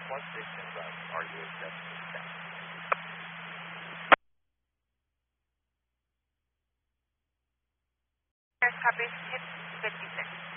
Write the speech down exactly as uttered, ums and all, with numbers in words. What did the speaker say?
What distance uh, are you adjusting? Copy, hit fifty-six.